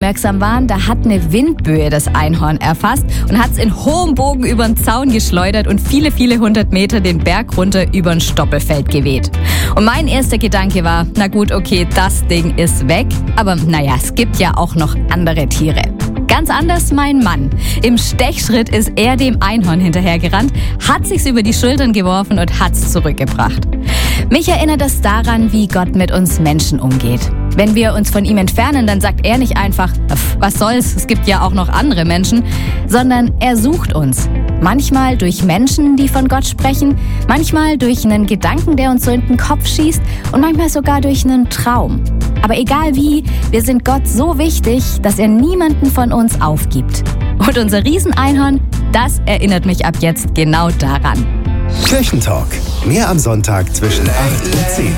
aufmerksam waren, da hat eine Windböe das Einhorn erfasst und hat es in hohem Bogen über den Zaun geschleudert und viele, viele 100 Meter den Berg runter über ein Stoppelfeld geweht. Und mein erster Gedanke war, na gut, okay, das Ding ist weg. Aber naja, es gibt ja auch noch andere Tiere. Ganz anders mein Mann. Im Stechschritt ist er dem Einhorn hinterhergerannt, hat sich's über die Schultern geworfen und hat's zurückgebracht. Mich erinnert das daran, wie Gott mit uns Menschen umgeht. Wenn wir uns von ihm entfernen, dann sagt er nicht einfach, was soll's, es gibt ja auch noch andere Menschen, sondern er sucht uns. Manchmal durch Menschen, die von Gott sprechen, manchmal durch einen Gedanken, der uns so in den Kopf schießt und manchmal sogar durch einen Traum. Aber egal wie, wir sind Gott so wichtig, dass er niemanden von uns aufgibt. Und unser Rieseneinhorn, das erinnert mich ab jetzt genau daran. Kirchentalk. Mehr am Sonntag zwischen 8 und 10.